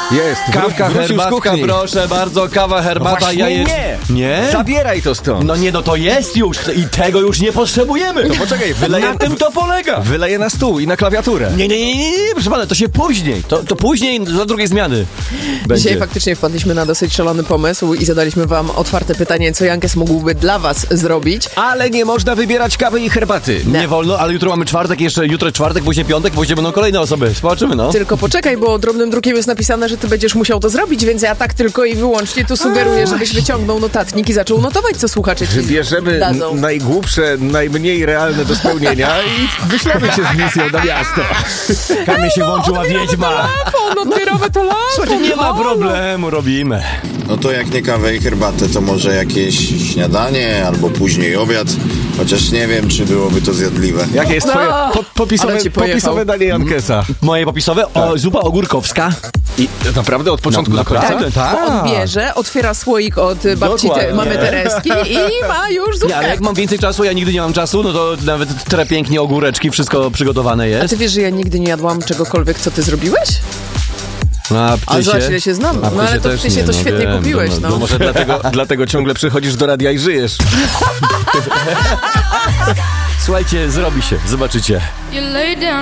Jest, Kawka, wrócił z herbatka, kuchni. proszę bardzo, kawa, herbata, Właśnie jaje... Nie? Zabieraj to stąd. No nie, no to jest już i tego już nie potrzebujemy. To poczekaj, wyleję... Na tym to polega. Wyleję na stół i na klawiaturę. Nie, proszę pana, to się później. To później za drugiej zmiany będzie. Dzisiaj faktycznie wpadliśmy na dosyć szalony pomysł i zadaliśmy wam otwarte pytanie, co Jankes mógłby dla was zrobić. Ale nie można wybierać kawy i herbaty. Nie wolno, ale jutro mamy czwartek, jeszcze jutro czwartek, później piątek, później będą kolejne osoby. Zobaczymy, no. Tylko poczekaj, bo drobnym drukiem jest napisane, że ty będziesz musiał to zrobić, więc ja tak tylko i wyłącznie tu sugeruję, żebyś wyciągnął notatnik i zaczął notować, co słuchacze ci Wybierzemy dadzą. najgłupsze, najmniej realne do spełnienia i wyślemy się z misją na miasto. Kamie się włączyła wiedźma. Odbieramy telefon. Słuchajcie, nie ma problemu, robimy. No to jak nie kawę i herbatę, to może jakieś śniadanie albo później obiad. Chociaż nie wiem, czy byłoby to zjadliwe. Jakie jest twoje Ale ci pojechał. popisowe danie Jankesa? Moje popisowe? Zupa ogórkowska. I naprawdę od początku do końca? Naprawdę, tak. Bo on bierze, otwiera słoik od babci Dokładnie. mamy Tereski i ma już zupkę. Nie, ale jak mam więcej czasu, ja nigdy nie mam czasu, no to nawet pięknie ogóreczki, wszystko przygotowane A jest. ty wiesz, że ja nigdy nie jadłam czegokolwiek, co ty zrobiłeś? A Ale zobacz, ile się znam. No ale to ty się to świetnie kupiłeś, no. Może dlatego ciągle przychodzisz do radia i żyjesz. Słuchajcie, zrobi się, zobaczycie. You lay down